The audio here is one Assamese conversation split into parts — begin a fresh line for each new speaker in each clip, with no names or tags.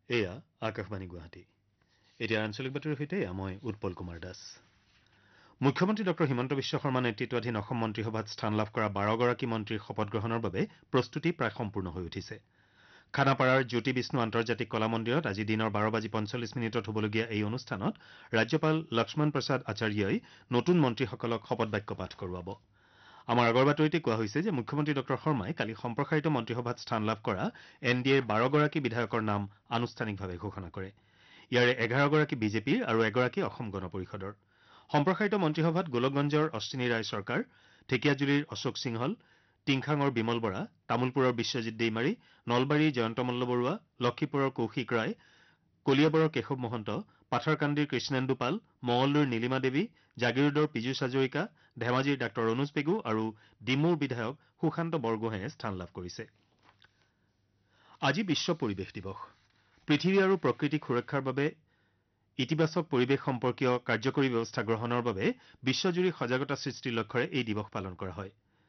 এয়া আকাশবাণী গুৱাহাটী। এতিয়া আঞ্চলিক বাতৰিৰ সৈতে মই উৎপল কুমাৰ দাস। মুখ্যমন্ত্ৰী ডঃ হিমন্ত বিশ্ব শৰ্মা নেতৃত্বাধীন অসম মন্ত্ৰীসভাত স্থান লাভ কৰা 12গৰাকী মন্ত্ৰীৰ শপত গ্ৰহণৰ বাবে প্ৰস্তুতি প্ৰায় সম্পূৰ্ণ হৈ উঠিছে। খানাপাৰাৰ জ্যোতি বিষ্ণু আন্তৰ্জাতিক কলা মন্দিৰত আজি দিনৰ 12:45 হ'বলগীয়া এই অনুষ্ঠানত ৰাজ্যপাল লক্ষ্মণ প্ৰসাদ আচাৰ্যই নতুন মন্ত্ৰীসকলক শপত বাক্য পাঠ কৰোৱাব। আমাৰ আগৰ বাতৰিতে কোৱা হৈছে যে মুখ্যমন্ত্ৰী ডঃ শৰ্মাই কালি সম্প্ৰসাৰিত মন্ত্ৰীসভাত স্থান লাভ কৰা NDAৰ 12গৰাকী বিধায়কৰ নাম আনুষ্ঠানিকভাৱে ঘোষণা কৰে। ইয়াৰে 11গৰাকী বিজেপিৰ আৰু এগৰাকী অসম গণ পৰিষদৰ। সম্প্ৰসাৰিত মন্ত্ৰীসভাত গোলকগঞ্জৰ অশ্বিনী ৰায় চৰকাৰ, ঢেকিয়াজুলিৰ অশোক সিংহল, টিংখাঙৰ বিমল বৰা, তামুলপুৰৰ বিশ্বজিৎ দৈমাৰী, নলবাৰীৰ জয়ন্ত মল্ল বৰুৱা, লক্ষীপুৰৰ কৌশিক ৰায়, কলিয়াবৰৰ কেশৱ মহন্ত, পাথাৰকান্দিৰ কৃষ্ণেন্দু পাল, মঙলদৈৰ নীলিমা দেৱী, জাগিৰোডৰ পীযুষ হাজৰিকা, ধেমাজিৰ ডাঃ অনুজ পেগু আৰু ডিমৌৰ বিধায়ক সুশান্ত বৰগোহাঁয়ে স্থান লাভ কৰিছে। আজি বিশ্ব পৰিৱেশ দিৱস। পৃথিৱী আৰু প্ৰকৃতিক সুৰক্ষাৰ বাবে ইতিবাচক পৰিৱেশ সম্পৰ্কীয় কাৰ্যকৰী ব্যৱস্থা গ্ৰহণৰ বাবে বিশ্বজুৰি সজাগতা সৃষ্টিৰ লক্ষ্যৰে এই দিৱস পালন কৰা হয়।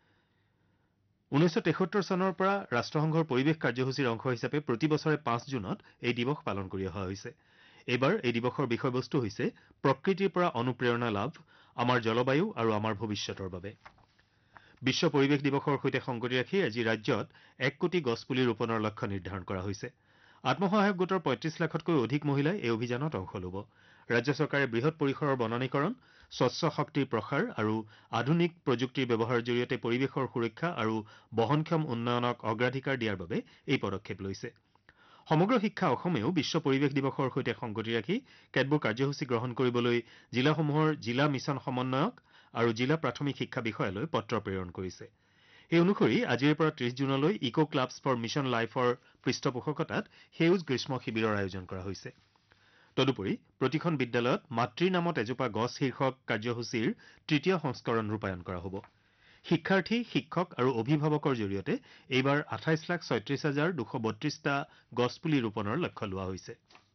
1973 চনৰ পৰা ৰাষ্ট্ৰসংঘৰ পৰিৱেশ কাৰ্যসূচীৰ অংশ হিচাপে প্ৰতি বছৰে 5 জুনত এই দিৱস পালন কৰি অহা হৈছে। এইবাৰ এই দিৱসৰ বিষয়বস্তু হৈছে প্ৰকৃতিৰ পৰা অনুপ্ৰেৰণা লাভ, আমাৰ জলবায়ু আৰু আমাৰ ভৱিষ্যতৰ বাবে। বিশ্ব পৰিৱেশ দিৱসৰ সৈতে সংগতি ৰাখি আজি ৰাজ্যত 1 কোটি গছপুলি ৰোপণৰ লক্ষ্য নিৰ্ধাৰণ কৰা হৈছে। আত্মসহায়ক গোটৰ 35 লাখতকৈ অধিক মহিলাই এই অভিযানত অংশ ল'ব। ৰাজ্য চৰকাৰে বৃহৎ পৰিসৰৰ বননীকৰণ, স্বচ্ছ শক্তিৰ প্ৰসাৰ আৰু আধুনিক প্ৰযুক্তিৰ ব্যৱহাৰৰ জৰিয়তে পৰিৱেশৰ সুৰক্ষা আৰু বহনক্ষম উন্নয়নক অগ্ৰাধিকাৰ দিয়াৰ বাবে এই পদক্ষেপ লৈছে। সমগ্ৰ শিক্ষা অসমেও বিশ্ব পৰিৱেশ দিৱসৰ সৈতে সংগতি ৰাখি কেতবোৰ কাৰ্যসূচী গ্ৰহণ কৰিবলৈ জিলাসমূহৰ জিলা মিছন সমন্বয়ক আৰু জিলা প্ৰাথমিক শিক্ষা বিষয়ালৈ পত্ৰ প্ৰেৰণ কৰিছে। এই অনুসৰি আজিৰ পৰা 30 জুনলৈ ইক' ক্লাবছ ফৰ মিছন লাইফৰ পৃষ্ঠপোষকতাত সেউজ গ্ৰীষ্ম শিবিৰৰ আয়োজন কৰা হৈছে। তদুপৰি প্ৰতিখন বিদ্যালয়ত মাতৃৰ নামত এজোপা গছ শীৰ্ষক কাৰ্যসূচীৰ 3য় সংস্কৰণ ৰূপায়ণ কৰা হ'ব। শিক্ষাৰ্থী, শিক্ষক আৰু অভিভাৱকৰ জৰিয়তে এইবাৰ 28,36,232টা গছপুলি ৰোপণৰ লক্ষ্য লোৱা হৈছে।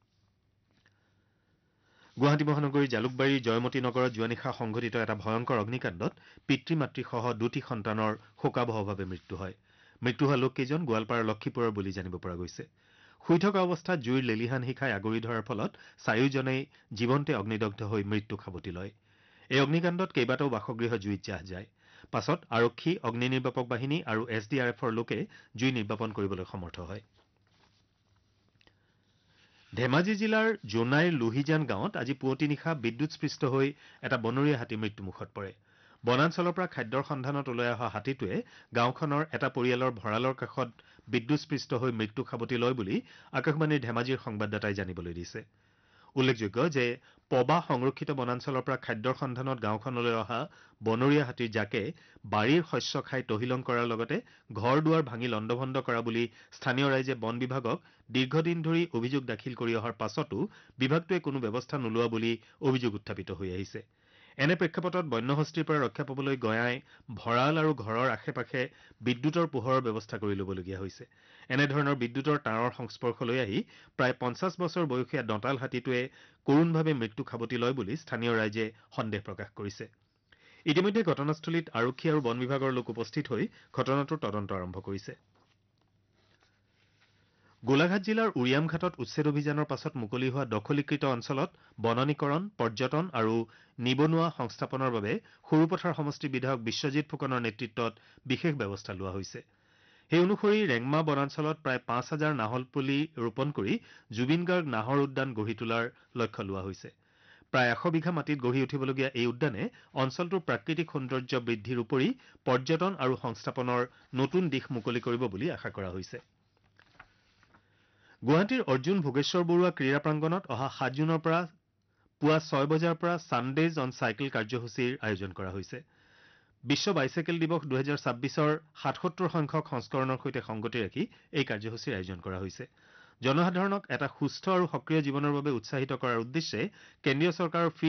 গুৱাহাটী মহানগৰীৰ জালুকবাৰীৰ জয়মতী নগৰত যোৱা নিশা সংঘটিত এটা ভয়ংকৰ অগ্নিকাণ্ডত পিতৃ মাতৃসহ 2টি সন্তানৰ শোকাবহভাৱে মৃত্যু হয়। মৃত্যু হোৱা লোককেইজন গোৱালপাৰাৰ লক্ষীপুৰৰ বুলি জানিব পৰা গৈছে। শুই থকা অৱস্থাত জুইৰ লেলিহান শিখাই আগুৰি ধৰাৰ ফলত চাৰিওজনেই জীৱন্তে অগ্নিদগ্ধ হৈ মৃত্যুক সাৱটি লয়। এই অগ্নিকাণ্ডত কেইবাটাও বাসগৃহ জুইত জাহ যায়। পাছত আৰক্ষী, অগ্নি নিৰ্বাপক বাহিনী আৰু SDRFৰ লোকে জুই নিৰ্বাপন কৰিবলৈ সমৰ্থ হয়। ধেমাজি জিলাৰ জোনাইৰ লোহিজান গাঁৱত আজি পুৱতি নিশা বিদ্যুৎস্পৃষ্ট হৈ এটা বনৰীয়া হাতী মৃত্যুমুখত পৰে। বনাঞ্চলৰ পৰা খাদ্যৰ সন্ধানত ওলাই অহা হাতীটোৱে গাঁওখনৰ এটা পৰিয়ালৰ ভঁৰালৰ কাষত বিদ্যুৎস্পৃষ্ট হৈ মৃত্যুক সাৱটি লয় বুলি আকাশবাণীৰ ধেমাজিৰ সংবাদদাতাই জানিবলৈ দিছে। উল্লেখযোগ্য যে পবা সংৰক্ষিত বনাঞ্চলৰ পৰা খাদ্যৰ সন্ধানত গাঁওখনলৈ অহা বনৰীয়া হাতীৰ জাকে বাৰীৰ শস্য খাই তহিলং কৰাৰ লগতে ঘৰ দুৱাৰ ভাঙি লণ্ডভণ্ড কৰা বুলি স্থানীয় ৰাইজে বন বিভাগক দীৰ্ঘদিন ধৰি অভিযোগ দাখিল কৰি অহাৰ পাছতো বিভাগটোৱে কোনো ব্যৱস্থা নোলোৱা বুলি অভিযোগ উত্থাপিত হৈ আহিছে। এনে প্ৰেক্ষাপটত বন্যহস্তীৰ পৰা ৰক্ষা পাবলৈ গঞাই ভঁৰাল আৰু ঘৰৰ আশে পাশে বিদ্যুতৰ পোহৰৰ ব্যৱস্থা কৰি ল'বলগীয়া হৈছে। এনেধৰণৰ বিদ্যুতৰ তাঁৰৰ সংস্পৰ্শলৈ আহি প্ৰায় 50 বছৰ বয়সীয়া দঁতাল হাতীটোৱে কৰুণভাৱে মৃত্যুক সাৱটি লয় বুলি স্থানীয় ৰাইজে সন্দেহ প্ৰকাশ কৰিছে। ইতিমধ্যে ঘটনাস্থলীত আৰক্ষী আৰু বন বিভাগৰ লোক উপস্থিত হৈ ঘটনাটোৰ তদন্ত আৰম্ভ কৰিছে। গোলাঘাট জিলাৰ উৰিয়ামঘাটত উচ্ছেদ অভিযানৰ পাছত মুকলি হোৱা দখলীকৃত অঞ্চলত বননীকৰণ, পৰ্যটন আৰু নিবনুৱা সংস্থাপনৰ বাবে সৰুপথাৰ সমষ্টিৰ বিধায়ক বিশ্বজিৎ ফুকনৰ নেতৃত্বত বিশেষ ব্যৱস্থা লোৱা হৈছে। সেই অনুসৰি ৰেংমা বনাঞ্চলত প্ৰায় 5,000 নাহৰ পুলি ৰোপণ কৰি জুবিন গাৰ্গ নাহৰ উদ্যান গঢ়ি তোলাৰ লক্ষ্য লোৱা হৈছে। প্ৰায় 100 বিঘা মাটিত গঢ়ি উঠিবলগীয়া এই উদ্যানে অঞ্চলটোৰ প্ৰাকৃতিক সৌন্দৰ্য বৃদ্ধিৰ উপৰি পৰ্যটন আৰু সংস্থাপনৰ নতুন দিশ মুকলি কৰিব বুলি আশা কৰা হৈছে। গুৱাহাটীৰ অৰ্জুন ভোগেশ্বৰ বৰুৱা ক্ৰীড়া প্ৰাংগণত অহা 7 জুনৰ পৰা পুৱা 6 বজাৰ পৰা ছানডেজ অন চাইকেল কাৰ্যসূচীৰ আয়োজন কৰা হৈছে। বিশ্ব বাইচাইকেল দিৱস 2026ৰ 77 সংখ্যক সংস্কৰণৰ সৈতে সংগতি ৰাখি এই কাৰ্যসূচীৰ আয়োজন কৰা হৈছে। জনসাধাৰণক এটা সুস্থ আৰু সক্ৰিয় জীৱনৰ বাবে উৎসাহিত কৰাৰ উদ্দেশ্যে কেন্দ্ৰীয় চৰকাৰৰ